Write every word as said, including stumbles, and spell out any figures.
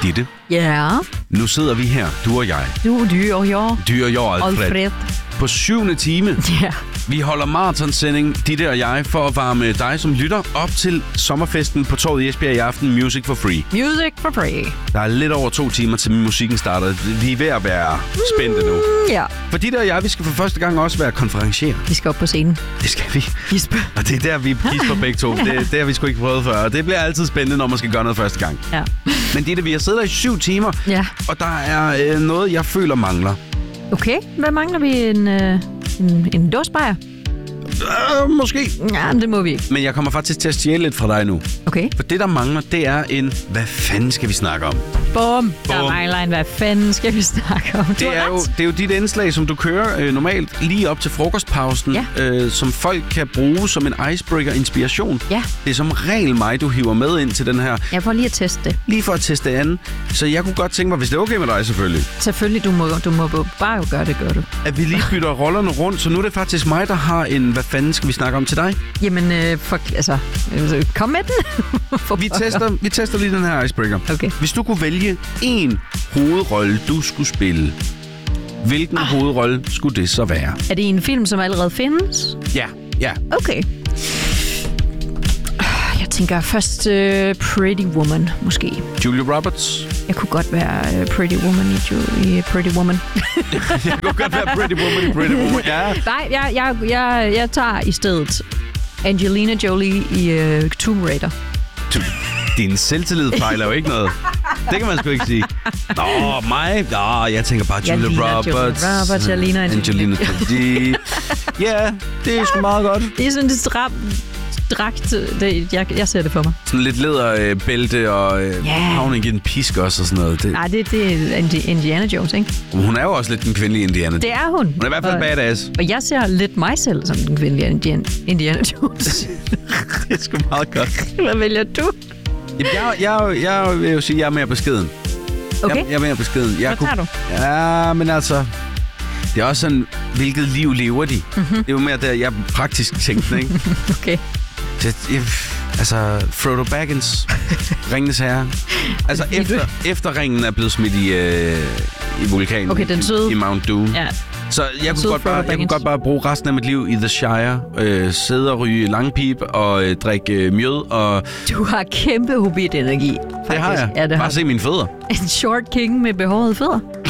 Ditte. Ja. Nu sidder vi her, du og jeg. Du, du og jeg. Du og jeg, Alfred. Alfred. På syvende time. Ja. Vi holder maratonsending, Ditte og jeg, for at varme dig som lytter op til sommerfesten på Torvet i Esbjerg i aften. Music for free. Music for free. Der er lidt over to timer til musikken starter. Vi er ved at være spændte nu. Ja. For Ditte og jeg, vi skal for første gang også være konferencier. Vi skal op på scenen. Det skal vi. Gispe. Og det er der, vi gisper begge to. Det, det har vi sgu ikke prøvet før. Og det bliver altid spændende, når man skal gøre noget første gang. Ja. Men Ditte, vi har siddet der i syv timer. Ja. Og der er øh, noget, jeg føler mangler. Okay. Hvad mangler vi? En, øh, en, en dåsbajer? Øh, måske. Ja, men det må vi ikke. Men jeg kommer faktisk til at stjæle lidt fra dig nu. Okay. For det, der mangler, det er en... Hvad fanden skal vi snakke om? Bum. Der mangler en. Hvad fanden skal vi snakke om? Det er, jo, det er jo dit indslag, som du kører øh, normalt lige op til frokostpausen, ja. øh, som folk kan bruge som en icebreaker-inspiration. Ja. Det er som regel mig, du hiver med ind til den her. Jeg får lige at teste det. Lige for at teste det andet. Så jeg kunne godt tænke mig, hvis det er okay med dig selvfølgelig. Selvfølgelig, du må, du må bare jo gøre det, gør du. At vi lige bytter rollerne rundt, så nu er det faktisk mig, der har en... Hvad fanden skal vi snakke om til dig? Jamen, øh, for, altså, øh, kom med den. vi, tester, vi tester lige den her icebreaker. Okay. Hvis du kunne vælge en hovedrolle, du skulle spille, hvilken ah. hovedrolle skulle det så være? Er det en film, som allerede findes? Ja, ja. Okay. Jeg tænker først uh, Pretty Woman, måske. Julia Roberts? Jeg kunne godt være uh, Pretty Woman i, Ju- i Pretty Woman. Jeg kunne godt være Pretty Woman i Pretty Woman, ja. Nej, jeg, jeg, jeg, jeg tager i stedet Angelina Jolie i uh, Tomb Raider. Din selvtillid fejler jo ikke noget. Det kan man sgu ikke sige. Nå, mig? Nå, jeg tænker bare Julia Roberts. Julia Roberts, jeg ligner Angelina Jolie. Ja, det er sgu meget godt. Det er sådan et stramt dragt. Det, jeg, jeg ser det for mig. Sådan lidt læderbælte og øh, yeah. havning i en pisk også og sådan noget. Det... Nej, det, det er Indiana Jones, ikke? Hun er jo også lidt den kvindelige Indiana. Det er hun. Hun er i hvert fald og, badass. Og jeg ser lidt mig selv som den kvindelige Indiana, Indiana Jones. Det er sgu meget godt. Hvad vælger du? Jamen, jeg, jeg, jeg vil jo sige, at jeg er mere beskeden. Okay. Jeg, jeg er mere beskeden. Jeg Hvad tager kunne... du? Ja, men altså... Det er også sådan, hvilket liv lever de? Mm-hmm. Det er jo mere der, jeg praktisk tænkte, ikke? Okay. Det, jeg, altså, Frodo Baggins, Ringenes Herre. Altså, efter, efter ringen er blevet smidt i, øh, i vulkanen. Okay, den søde. I, i Mount Doom. Ja. Så jeg kunne, godt bare, jeg kunne godt bare bruge resten af mit liv i The Shire. Øh, sidde og ryge langpip og øh, drikke øh, mjød. Og... Du har kæmpe hobbit-energi, faktisk. Det har jeg. Ja, det bare har se mine fødder. En short king med behårede fødder.